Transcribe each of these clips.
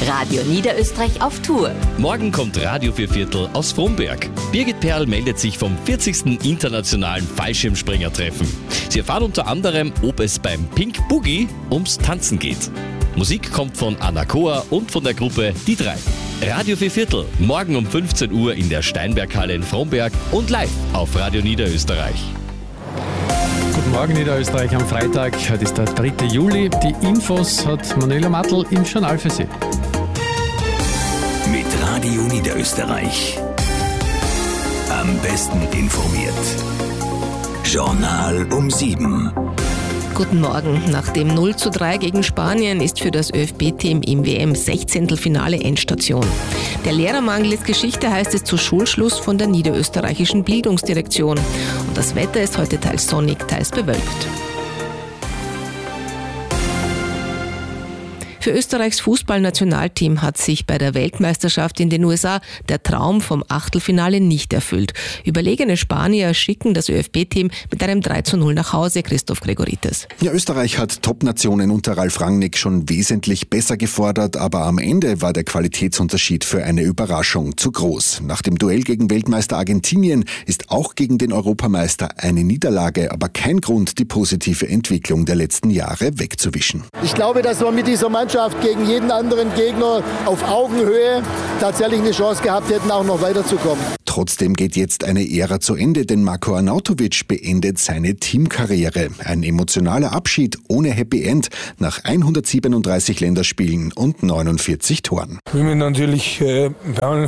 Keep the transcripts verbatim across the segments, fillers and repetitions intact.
Radio Niederösterreich auf Tour. Morgen kommt Radio vier Viertel aus Fromberg. Birgit Perl meldet sich vom vierzigsten internationalen Fallschirmspringertreffen. Sie erfahren unter anderem, ob es beim Pink Boogie ums Tanzen geht. Musik kommt von Anna Koa und von der Gruppe Die Drei. Radio vier Viertel, morgen um fünfzehn Uhr in der Steinberghalle in Fromberg und live auf Radio Niederösterreich. Guten Morgen Niederösterreich am Freitag, heute ist der dritte Juli. Die Infos hat Manuela Matl im Journal für Sie. Mit Radio Niederösterreich. Am besten informiert. Journal um sieben. Guten Morgen. Nach dem null zu drei gegen Spanien ist für das ÖFB-Team im W M-Sechzehntelfinale Endstation. Der Lehrermangel ist Geschichte, heißt es zu Schulschluss von der niederösterreichischen Bildungsdirektion. Und das Wetter ist heute teils sonnig, teils bewölkt. Für Österreichs Fußballnationalteam hat sich bei der Weltmeisterschaft in den U S A der Traum vom Achtelfinale nicht erfüllt. Überlegene Spanier schicken das ÖFB-Team mit einem drei zu null nach Hause. Christoph Gregoritis. Ja, Österreich hat Top-Nationen unter Ralf Rangnick schon wesentlich besser gefordert, aber am Ende war der Qualitätsunterschied für eine Überraschung zu groß. Nach dem Duell gegen Weltmeister Argentinien ist auch gegen den Europameister eine Niederlage, aber kein Grund, die positive Entwicklung der letzten Jahre wegzuwischen. Ich glaube, dass wir mit dieser Mannschaft gegen jeden anderen Gegner auf Augenhöhe tatsächlich eine Chance gehabt hätten, auch noch weiterzukommen. Trotzdem geht jetzt eine Ära zu Ende, denn Marko Arnautovic beendet seine Teamkarriere. Ein emotionaler Abschied ohne Happy End nach hundertsiebenunddreißig Länderspielen und neunundvierzig Toren. Will man natürlich äh, bei allen,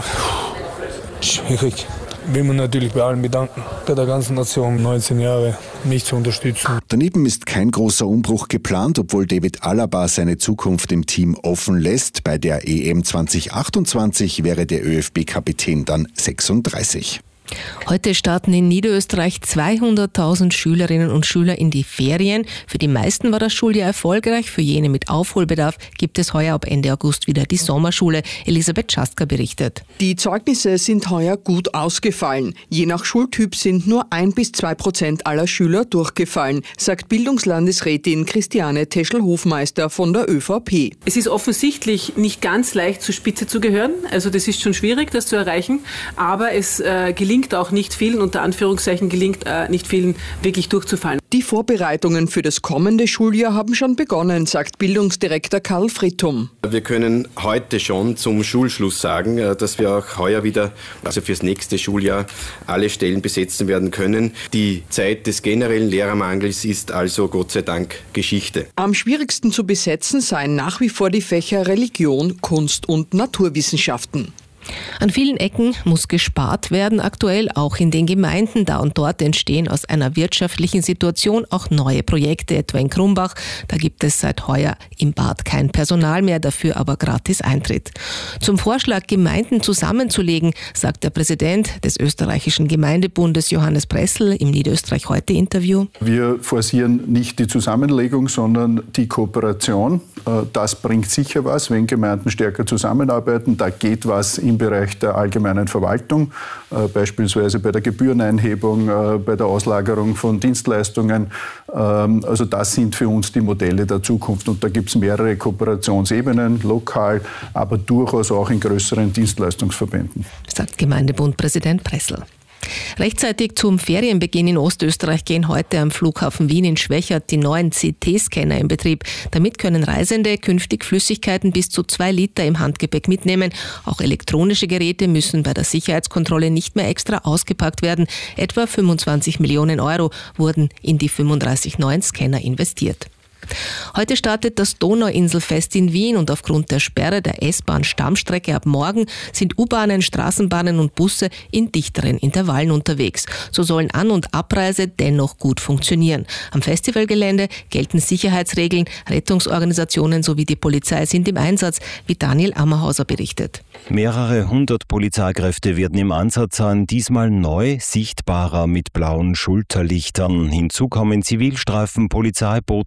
schwierig. Will man natürlich bei allen bedanken, bei der ganzen Nation, neunzehn Jahre mich zu unterstützen. Daneben ist kein großer Umbruch geplant, obwohl David Alaba seine Zukunft im Team offen lässt. Bei der E M zwanzig achtundzwanzig wäre der ÖFB-Kapitän dann sechsunddreißig. Heute starten in Niederösterreich zweihunderttausend Schülerinnen und Schüler in die Ferien. Für die meisten war das Schuljahr erfolgreich. Für jene mit Aufholbedarf gibt es heuer ab Ende August wieder die Sommerschule. Elisabeth Schastka berichtet. Die Zeugnisse sind heuer gut ausgefallen. Je nach Schultyp sind nur ein bis zwei Prozent aller Schüler durchgefallen, sagt Bildungslandesrätin Christiane Teschel-Hofmeister von der ÖVP. Es ist offensichtlich nicht ganz leicht zur Spitze zu gehören. Also das ist schon schwierig, das zu erreichen. Aber es äh, gelingt auch nicht vielen, unter Anführungszeichen gelingt äh, nicht vielen, wirklich durchzufallen. Die Vorbereitungen für das kommende Schuljahr haben schon begonnen, sagt Bildungsdirektor Karl Frittum. Wir können heute schon zum Schulschluss sagen, dass wir auch heuer wieder, also fürs nächste Schuljahr, alle Stellen besetzen werden können. Die Zeit des generellen Lehrermangels ist also Gott sei Dank Geschichte. Am schwierigsten zu besetzen seien nach wie vor die Fächer Religion, Kunst und Naturwissenschaften. An vielen Ecken muss gespart werden, aktuell auch in den Gemeinden. Da und dort entstehen aus einer wirtschaftlichen Situation auch neue Projekte, etwa in Krumbach. Da gibt es seit heuer im Bad kein Personal mehr, dafür aber gratis Eintritt. Zum Vorschlag, Gemeinden zusammenzulegen, sagt der Präsident des österreichischen Gemeindebundes Johannes Pressl im Niederösterreich heute Interview. Wir forcieren nicht die Zusammenlegung, sondern die Kooperation. Das bringt sicher was, wenn Gemeinden stärker zusammenarbeiten. Da geht was im Bereich der allgemeinen Verwaltung, äh, beispielsweise bei der Gebühreneinhebung, äh, bei der Auslagerung von Dienstleistungen. Ähm, also das sind für uns die Modelle der Zukunft. Und da gibt es mehrere Kooperationsebenen, lokal, aber durchaus auch in größeren Dienstleistungsverbänden. Sagt Gemeindebundpräsident Pressl. Rechtzeitig zum Ferienbeginn in Ostösterreich gehen heute am Flughafen Wien in Schwächert die neuen C T-Scanner in Betrieb. Damit können Reisende künftig Flüssigkeiten bis zu zwei Liter im Handgepäck mitnehmen. Auch elektronische Geräte müssen bei der Sicherheitskontrolle nicht mehr extra ausgepackt werden. Etwa fünfundzwanzig Millionen Euro wurden in die fünfunddreißig neuen Scanner investiert. Heute startet das Donauinselfest in Wien und aufgrund der Sperre der S-Bahn-Stammstrecke ab morgen sind U-Bahnen, Straßenbahnen und Busse in dichteren Intervallen unterwegs. So sollen An- und Abreise dennoch gut funktionieren. Am Festivalgelände gelten Sicherheitsregeln, Rettungsorganisationen sowie die Polizei sind im Einsatz, wie Daniel Ammerhauser berichtet. Mehrere hundert Polizeikräfte werden im Einsatz sein, diesmal neu, sichtbarer mit blauen Schulterlichtern. Hinzu kommen Zivilstreifen, Polizeiboote und eine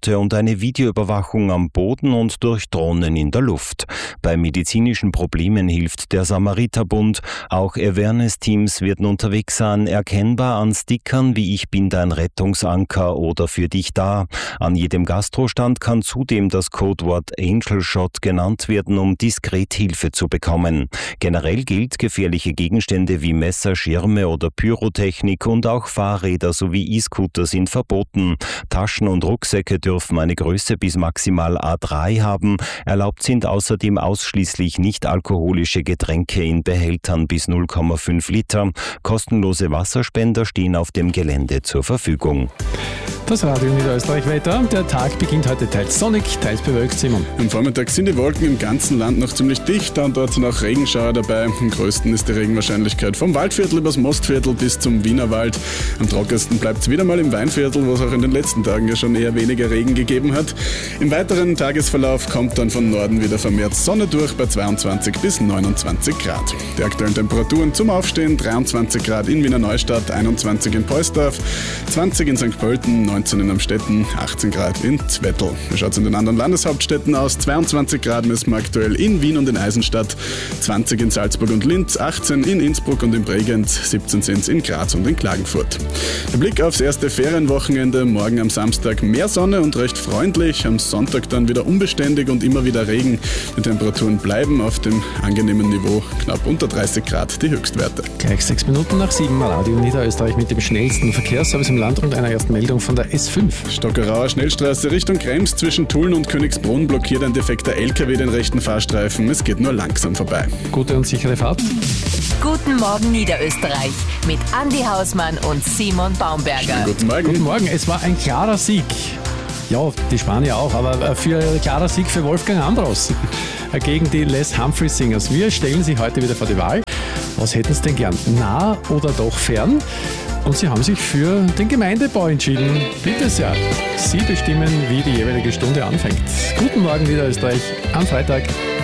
eine Videoüberwachung am Boden und durch Drohnen in der Luft. Bei medizinischen Problemen hilft der Samariterbund. Auch Awareness-Teams werden unterwegs sein, erkennbar an Stickern wie „Ich bin dein Rettungsanker" oder „Für dich da". An jedem Gastrostand kann zudem das Codewort Angel Shot genannt werden, um diskret Hilfe zu bekommen. Generell gilt, gefährliche Gegenstände wie Messer, Schirme oder Pyrotechnik und auch Fahrräder sowie E-Scooter sind verboten. Taschen und Rucksäcke dürfen eine Größe bis maximal A drei haben. Erlaubt sind außerdem ausschließlich nicht-alkoholische Getränke in Behältern bis null Komma fünf Liter. Kostenlose Wasserspender stehen auf dem Gelände zur Verfügung. Das Radio Niederösterreich Wetter. Der Tag beginnt heute teils sonnig, teils bewölkt. Simon. Am Vormittag sind die Wolken im ganzen Land noch ziemlich dicht, und dort sind auch Regenschauer dabei. Am größten ist die Regenwahrscheinlichkeit vom Waldviertel übers Mostviertel bis zum Wienerwald. Am trockensten bleibt es wieder mal im Weinviertel, wo es auch in den letzten Tagen ja schon eher weniger Regen gegeben hat. Im weiteren Tagesverlauf kommt dann von Norden wieder vermehrt Sonne durch bei zweiundzwanzig bis neunundzwanzig Grad. Die aktuellen Temperaturen zum Aufstehen: dreiundzwanzig Grad in Wiener Neustadt, einundzwanzig in Poisdorf, zwanzig in Sankt Pölten, neunzehn in Amstetten, achtzehn Grad in Zwettl. Wie schaut es in den anderen Landeshauptstädten aus? zweiundzwanzig Grad messen wir aktuell in Wien und in Eisenstadt, zwanzig in Salzburg und Linz, achtzehn in Innsbruck und in Bregenz, siebzehn sind es in Graz und in Klagenfurt. Der Blick aufs erste Ferienwochenende: morgen am Samstag mehr Sonne und recht freundlich, am Sonntag dann wieder unbeständig und immer wieder Regen. Die Temperaturen bleiben auf dem angenehmen Niveau, knapp unter dreißig Grad die Höchstwerte. Gleich sechs Minuten nach sieben, Radio Niederösterreich mit dem schnellsten Verkehrsservice im Land und einer ersten Meldung von der S fünf. Stockerauer Schnellstraße Richtung Krems zwischen Tulln und Königsbrunn blockiert ein defekter L K W den rechten Fahrstreifen. Es geht nur langsam vorbei. Gute und sichere Fahrt. Guten Morgen Niederösterreich mit Andi Hausmann und Simon Baumberger. Schönen guten Morgen. Guten Morgen. Es war ein klarer Sieg. Ja, die Spanier auch, aber für ein klarer Sieg für Wolfgang Ambros gegen die Les Humphrey Singers. Wir stellen Sie heute wieder vor die Wahl. Was hätten Sie denn gern? Nah oder doch fern? Und Sie haben sich für den Gemeindebau entschieden. Bitte sehr. Sie bestimmen, wie die jeweilige Stunde anfängt. Guten Morgen Niederösterreich am Freitag.